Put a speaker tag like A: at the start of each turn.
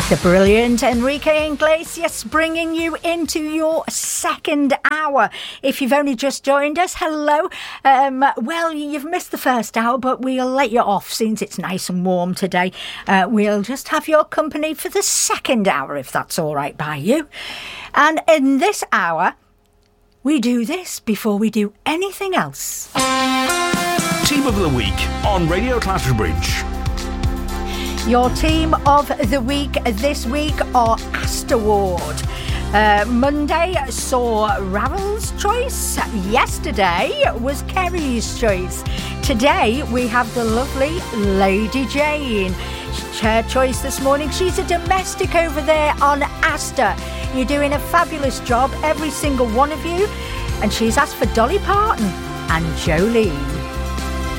A: The brilliant Enrique Iglesias bringing you into your second hour. If you've only just joined us, hello. Well, you've missed the first hour, but we'll let you off since it's nice and warm today. We'll just have your company for the second hour, if that's all right by you. And in this hour, we do this before we do anything else.
B: Team of the Week on Radio Clatterbridge.
A: Your team of the week this week are Astor Ward. Monday saw Ravel's choice. Yesterday was Kerry's choice. Today we have the lovely Lady Jane. Her choice this morning. She's a domestic over there on Astor. You're doing a fabulous job, every single one of you. And she's asked for Dolly Parton and Jolene.